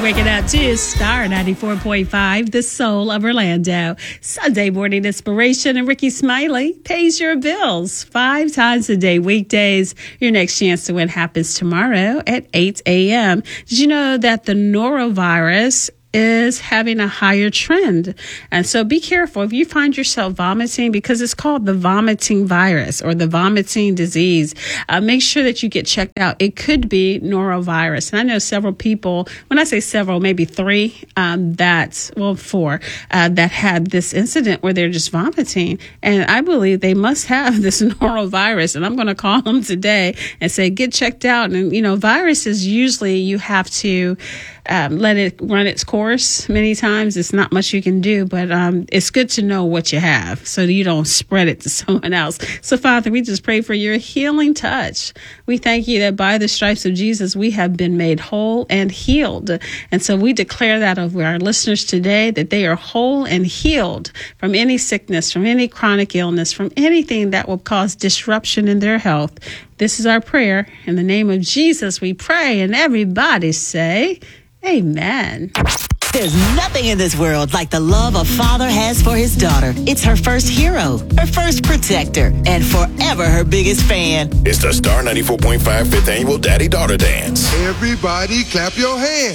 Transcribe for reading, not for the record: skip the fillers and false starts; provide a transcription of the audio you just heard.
waking up to Star 94.5, the soul of Orlando. Sunday morning inspiration, and Ricky Smiley pays your bills 5 times a day, weekdays. Your next chance to win happens tomorrow at 8 a.m. Did you know that the norovirus is having a higher trend? And so be careful if you find yourself vomiting, because it's called the vomiting virus or the vomiting disease. Make sure that you get checked out. It could be norovirus. And I know several people, when I say several, maybe 3, 4, that had this incident where they're just vomiting. And I believe they must have this norovirus. And I'm going to call them today and say, get checked out. And, viruses, usually you have to let it run its course. Many times it's not much you can do, but it's good to know what you have so you don't spread it to someone else. So, Father, we just pray for your healing touch. We thank you that by the stripes of Jesus, we have been made whole and healed. And so we declare that over our listeners today, that they are whole and healed from any sickness, from any chronic illness, from anything that will cause disruption in their health. This is our prayer. In the name of Jesus, we pray, and everybody say, amen. There's nothing in this world like the love a father has for his daughter. It's her first hero, her first protector, and forever her biggest fan. It's the Star 94.5 5th Annual Daddy-Daughter Dance. Everybody clap your hands.